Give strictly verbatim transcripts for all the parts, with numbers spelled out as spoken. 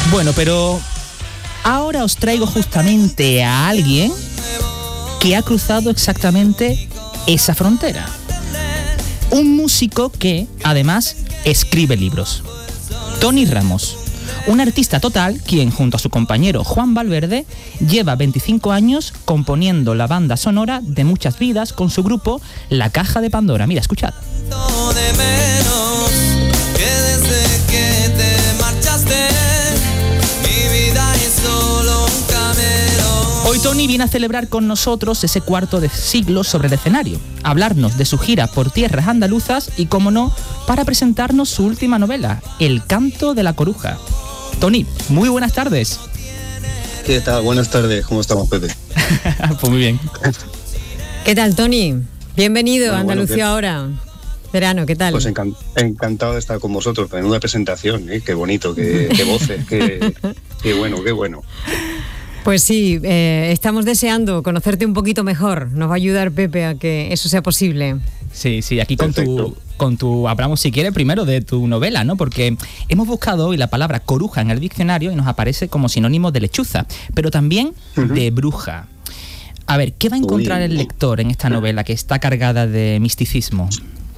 Bueno, pero ahora os traigo justamente a alguien que ha cruzado exactamente esa frontera. Un músico que, además, escribe libros. Tony Ramos, un artista total quien, junto a su compañero Juan Valverde, lleva veinticinco años componiendo la banda sonora de muchas vidas con su grupo La Caja de Pandora. Mira, escuchad. Hoy Tony viene a celebrar con nosotros ese cuarto de siglo sobre el escenario, a hablarnos de su gira por tierras andaluzas y, como no, para presentarnos su última novela, El Canto de la Coruja. Tony, muy buenas tardes. ¿Qué tal? Buenas tardes, ¿cómo estamos, Pepe? Pues muy bien. ¿Qué tal, Tony? Bienvenido bueno, a Andalucía bueno, ahora. Verano, ¿qué tal? Pues encan- encantado de estar con vosotros, en una presentación, ¿eh? Qué bonito, qué, qué voces, qué, qué bueno, qué bueno. Pues sí, eh, estamos deseando conocerte un poquito mejor. Nos va a ayudar Pepe a que eso sea posible. Sí, sí, aquí con Perfecto. tu, con tu, hablamos si quieres primero de tu novela, ¿no? Porque hemos buscado hoy la palabra coruja en el diccionario y nos aparece como sinónimo de lechuza, pero también uh-huh. de bruja. A ver, ¿qué va a encontrar Uy. el lector en esta novela que está cargada de misticismo?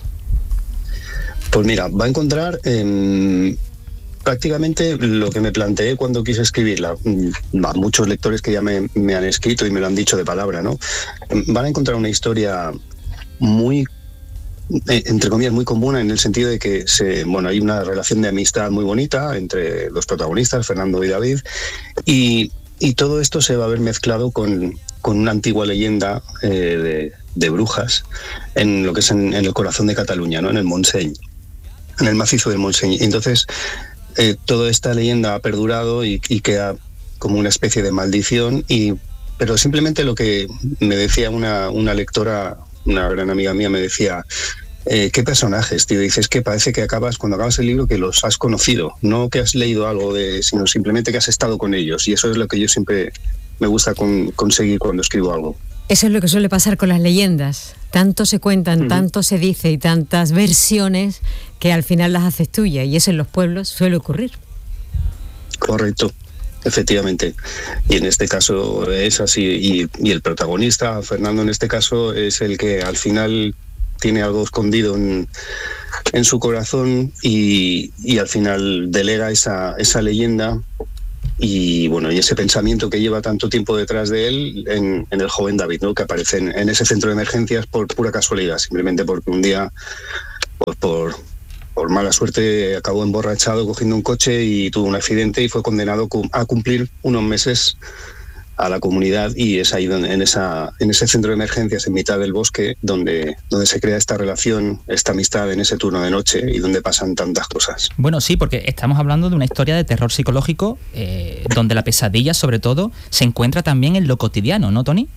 Pues mira, va a encontrar eh, prácticamente lo que me planteé cuando quise escribirla. A muchos lectores que ya me, me han escrito y me lo han dicho de palabra, ¿no? Van a encontrar una historia muy, entre comillas, muy común, en el sentido de que se, bueno, hay una relación de amistad muy bonita entre los protagonistas, Fernando y David, y, y todo esto se va a ver mezclado con, con una antigua leyenda eh, de, de brujas en lo que es en, en el corazón de Cataluña, ¿no? En el Montseny, en el macizo del Montseny. Entonces, eh, toda esta leyenda ha perdurado y, y queda como una especie de maldición, y, pero simplemente lo que me decía una, una lectora, una gran amiga mía, me decía, eh, ¿qué personajes, tío? Dices que parece que acabas, cuando acabas el libro, que los has conocido, no que has leído algo de, sino simplemente que has estado con ellos, y eso es lo que yo siempre me gusta con, conseguir cuando escribo algo. Eso es lo que suele pasar con las leyendas. Tanto se cuentan, uh-huh. tanto se dice y tantas versiones que al final las haces tuyas, y eso en los pueblos suele ocurrir. Correcto, efectivamente. Y en este caso es así. Y, y el protagonista, Fernando, en este caso, es el que al final tiene algo escondido en, en su corazón y, y al final delega esa, esa leyenda. Y bueno, y ese pensamiento que lleva tanto tiempo detrás de él en, en el joven David, ¿no? Que aparece en, en ese centro de emergencias por pura casualidad, simplemente porque un día, pues por, por mala suerte, acabó emborrachado cogiendo un coche y tuvo un accidente y fue condenado a cumplir unos meses a la comunidad, y es ahí donde, en, esa, en ese centro de emergencias en mitad del bosque, donde, donde se crea esta relación, esta amistad en ese turno de noche y donde pasan tantas cosas. Bueno, sí, porque estamos hablando de una historia de terror psicológico eh, donde la pesadilla, sobre todo, se encuentra también en lo cotidiano, ¿no, Tony?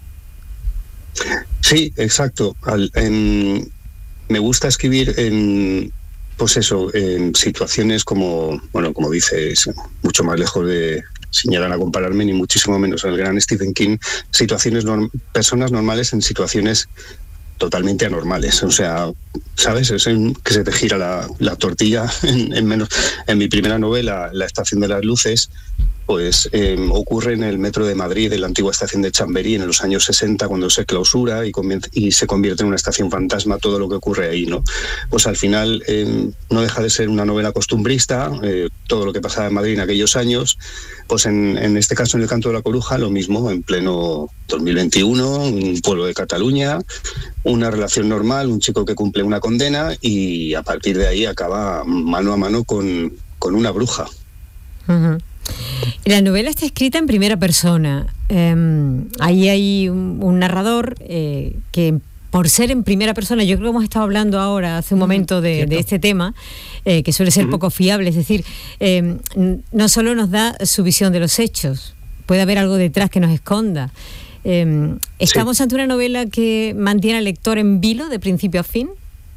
Sí, exacto. Al, en, me gusta escribir en, pues eso, en situaciones como, bueno, como dices, mucho más lejos de, sin llegar a compararme, ni muchísimo menos el gran Stephen King, situaciones norm- personas normales en situaciones totalmente anormales. O sea, ¿sabes? Es en que se te gira la, la tortilla en, en menos. En mi primera novela, La Estación de las Luces, pues eh, ocurre en el metro de Madrid, en la antigua estación de Chamberí, en los años sesenta, cuando se clausura y, convierte, y se convierte en una estación fantasma, todo lo que ocurre ahí, ¿no? Pues al final eh, no deja de ser una novela costumbrista, eh, todo lo que pasaba en Madrid en aquellos años. Pues en, en este caso, en El Canto de la Coruja, lo mismo, en pleno dos mil veintiuno, un pueblo de Cataluña, una relación normal, un chico que cumple una condena y a partir de ahí acaba mano a mano con, con una bruja. Uh-huh. La novela está escrita en primera persona. Eh, ahí hay un, un narrador eh, que, por ser en primera persona, yo creo que hemos estado hablando ahora hace un momento de, de este tema, eh, que suele ser uh-huh. poco fiable, es decir, eh, no solo nos da su visión de los hechos, puede haber algo detrás que nos esconda. Eh, ¿Estamos sí. ante una novela que mantiene al lector en vilo de principio a fin?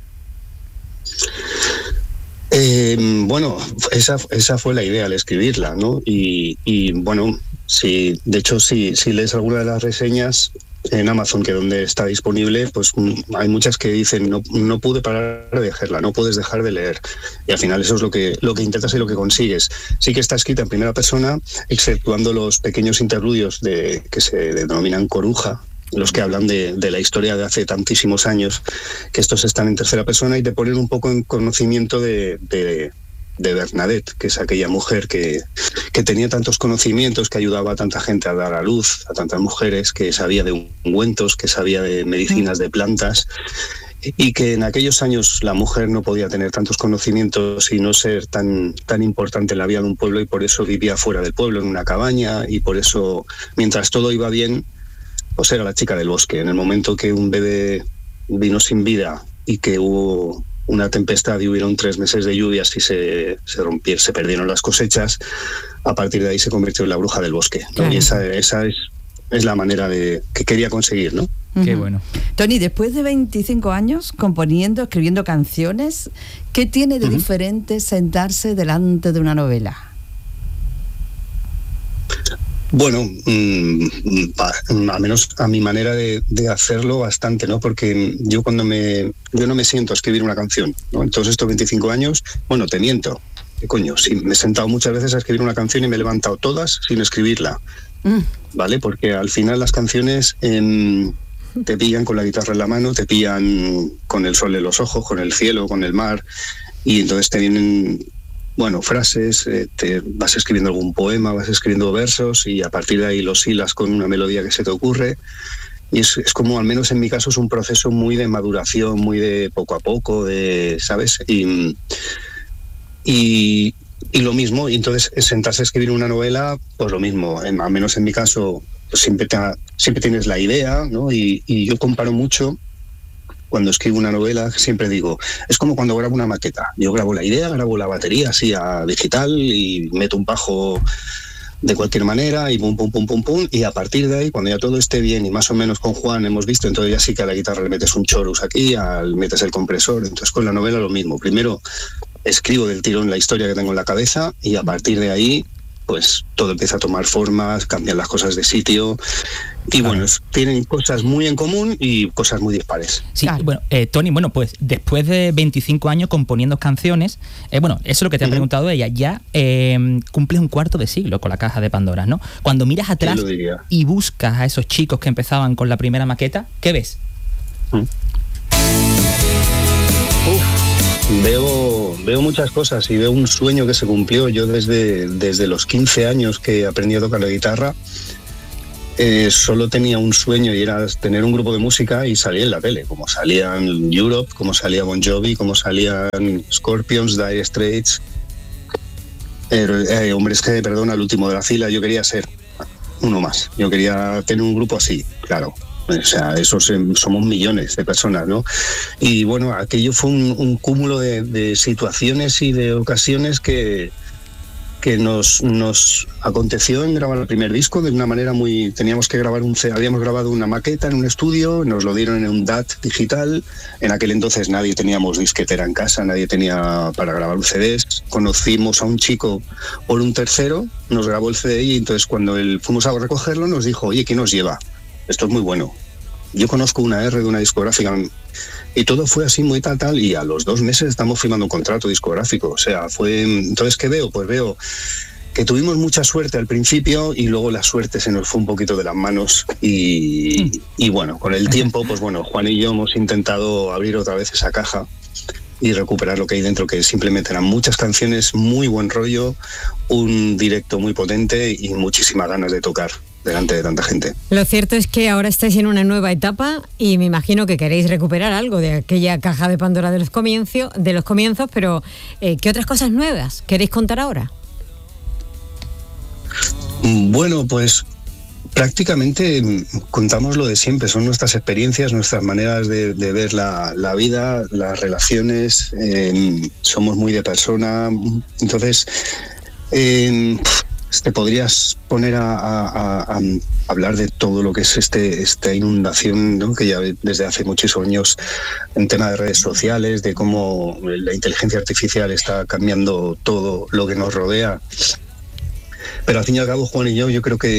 Eh, bueno, esa, esa fue la idea al escribirla, ¿no? Y, y bueno, si, de hecho, si, si lees alguna de las reseñas, en Amazon, que donde está disponible, pues hay muchas que dicen no, no pude parar de leerla, no puedes dejar de leer. Y al final eso es lo que, lo que intentas y lo que consigues. Sí que está escrita en primera persona, exceptuando los pequeños interludios de, que se denominan coruja, los que hablan de, de la historia de hace tantísimos años, que estos están en tercera persona y te ponen un poco en conocimiento de, de, de Bernadette, que es aquella mujer que, que tenía tantos conocimientos, que ayudaba a tanta gente a dar a luz, a tantas mujeres, que sabía de ungüentos, que sabía de medicinas, de plantas, y que en aquellos años la mujer no podía tener tantos conocimientos y no ser tan, tan importante en la vida de un pueblo, y por eso vivía fuera del pueblo, en una cabaña, y por eso, mientras todo iba bien, pues era la chica del bosque. En el momento que un bebé vino sin vida y que hubo una tempestad y hubieron tres meses de lluvias y se, se rompieron, se perdieron las cosechas, a partir de ahí se convirtió en la bruja del bosque, ¿no? Claro. Y esa, esa es, es la manera de, que quería conseguir, ¿no? Qué bueno. Tony, después de veinticinco años componiendo, escribiendo canciones, ¿qué tiene de uh-huh. diferente sentarse delante de una novela? Bueno, mmm, a menos a mi manera de, de hacerlo bastante, ¿no? Porque yo cuando me yo no me siento a escribir una canción, ¿no? En todos estos veinticinco años, bueno, te miento, ¿qué coño? Sí, me he sentado muchas veces a escribir una canción y me he levantado todas sin escribirla, mm. ¿vale? Porque al final las canciones eh, te pillan con la guitarra en la mano, te pillan con el sol en los ojos, con el cielo, con el mar, y entonces te vienen... Bueno, frases, eh, te vas escribiendo algún poema, vas escribiendo versos y a partir de ahí los hilas con una melodía que se te ocurre. Y es, es como, al menos en mi caso, es un proceso muy de maduración, muy de poco a poco, de, ¿sabes? Y, y, y lo mismo, y entonces sentarse a escribir una novela, pues lo mismo, en, al menos en mi caso, pues siempre, te, siempre tienes la idea, ¿no? Y, y yo comparo mucho. Cuando escribo una novela siempre digo, es como cuando grabo una maqueta. Yo grabo la idea, grabo la batería así a digital y meto un bajo de cualquier manera y pum, pum, pum, pum, pum. Y a partir de ahí, cuando ya todo esté bien y más o menos con Juan hemos visto, entonces ya sí que a la guitarra le metes un chorus aquí, al, metes el compresor. Entonces con la novela lo mismo. Primero escribo del tirón la historia que tengo en la cabeza y a partir de ahí pues todo empieza a tomar formas, cambian las cosas de sitio y claro. bueno, tienen cosas muy en común y cosas muy dispares. Sí, claro. bueno, eh, Tony, bueno, pues después de veinticinco años componiendo canciones, eh, bueno, eso es lo que te ha uh-huh. preguntado ella, ya eh, cumples un cuarto de siglo con la Caja de Pandora, ¿no? Cuando miras atrás y buscas a esos chicos que empezaban con la primera maqueta, ¿qué ves? Uh-huh. Uf. Veo, veo muchas cosas y veo un sueño que se cumplió. Yo desde, desde los quince años que aprendí a tocar la guitarra, eh, solo tenía un sueño y era tener un grupo de música y salir en la tele, como salían Europe, como salía Bon Jovi, como salían Scorpions, Dire Straits, eh, eh, Hombres G, perdón, al último de la fila. Yo quería ser uno más, yo quería tener un grupo así, claro. O sea, esos somos millones de personas, ¿no? Y bueno, aquello fue un, un cúmulo de, de situaciones y de ocasiones que, que nos, nos aconteció en grabar el primer disco de una manera muy... Teníamos que grabar un... Habíamos grabado una maqueta en un estudio, nos lo dieron en un D A T digital. En aquel entonces nadie teníamos disquetera en casa, nadie tenía para grabar un C D. Conocimos a un chico por un tercero, nos grabó el C D y entonces cuando él, fuimos a recogerlo nos dijo, oye, ¿quién nos lleva? Esto es muy bueno. Yo conozco una R de una discográfica y todo fue así muy tal, tal, y a los dos meses estamos firmando un contrato discográfico. O sea, fue... Entonces, ¿qué veo? Pues veo que tuvimos mucha suerte al principio y luego la suerte se nos fue un poquito de las manos y, y bueno, con el tiempo, pues bueno, Juan y yo hemos intentado abrir otra vez esa caja y recuperar lo que hay dentro, que simplemente eran muchas canciones, muy buen rollo, un directo muy potente y muchísimas ganas de tocar delante de tanta gente. Lo cierto es que ahora estáis en una nueva etapa y me imagino que queréis recuperar algo de aquella Caja de Pandora de los comienzos, de los comienzos, pero eh, ¿qué otras cosas nuevas queréis contar ahora? Bueno, pues prácticamente contamos lo de siempre, son nuestras experiencias, nuestras maneras de, de ver la, la vida, las relaciones, eh, somos muy de persona, entonces... Eh, te podrías poner a, a, a, a hablar de todo lo que es este esta inundación, ¿no? Que ya desde hace muchos años en tema de redes sociales, de cómo la inteligencia artificial está cambiando todo lo que nos rodea. Pero al fin y al cabo, Juan y yo, yo creo que,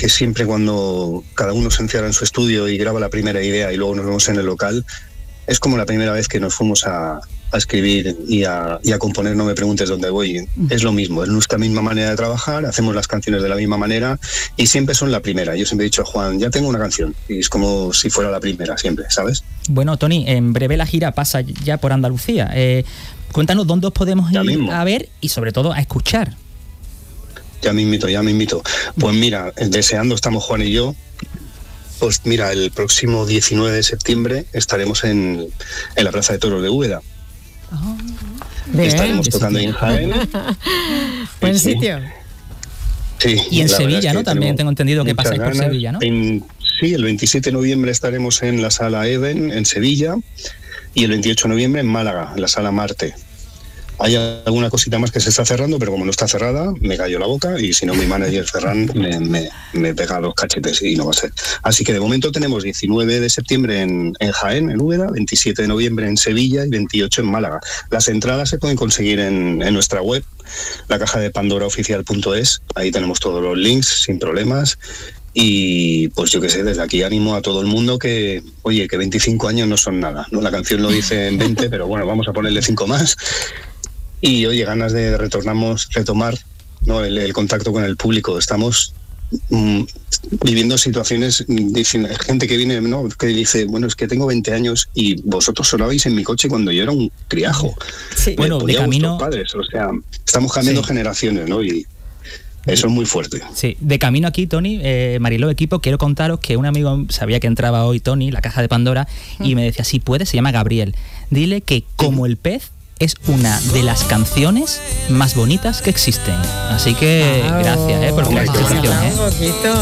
que siempre cuando cada uno se encierra en su estudio y graba la primera idea y luego nos vemos en el local, es como la primera vez que nos fuimos a, a escribir y a, y a componer. No me preguntes dónde voy, es lo mismo, es nuestra misma manera de trabajar, hacemos las canciones de la misma manera y siempre son la primera. Yo siempre he dicho a Juan, ya tengo una canción, y es como si fuera la primera siempre, ¿sabes? Bueno, Tony, en breve la gira pasa ya por Andalucía. Eh, cuéntanos dónde os podemos ir a ver y sobre todo a escuchar. Ya me invito, ya me invito. Pues mira, deseando estamos Juan y yo. Pues mira, el próximo diecinueve de septiembre estaremos en, en la Plaza de Toros de Úbeda. Oh, estaremos tocando en Jaén. Buen sí, sitio. Sí. Y en Sevilla, ¿no? También tengo entendido que pasáis por Sevilla, ¿no? En, sí, el veintisiete de noviembre estaremos en la Sala Eden, en Sevilla, y el veintiocho de noviembre en Málaga, en la Sala Marte. Hay alguna cosita más que se está cerrando, pero como no está cerrada, me callo la boca y si no, mi manager Ferran me, me, me pega los cachetes y no va a ser. Así que de momento tenemos diecinueve de septiembre en, en Jaén, en Úbeda, veintisiete de noviembre en Sevilla y veintiocho en Málaga. Las entradas se pueden conseguir en, en nuestra web, la caja de pandora oficial punto es. Ahí tenemos todos los links sin problemas. Y pues yo qué sé, desde aquí animo a todo el mundo que, oye, que veinticinco años no son nada, ¿no? La canción lo dice en veinte, pero bueno, vamos a ponerle cinco más. Y oye, ganas de retornamos, retomar, ¿no? el, el contacto con el público. Estamos mm, viviendo situaciones, dicen, gente que viene, ¿no? Que dice, bueno, es que tengo veinte años y vosotros sonabais en mi coche cuando yo era un criajo. Sí. Bueno, de camino... padres. O sea, estamos cambiando sí. generaciones, ¿no? Y eso es muy fuerte. Sí, de camino aquí, Tony, eh, Mariló, equipo, quiero contaros que un amigo sabía que entraba hoy, Tony, la caja de Pandora, y me decía, si puedes, se llama Gabriel. Dile que como el pez es una de las canciones más bonitas que existen. Así que gracias, ¿eh? Porque la canción, ¿eh?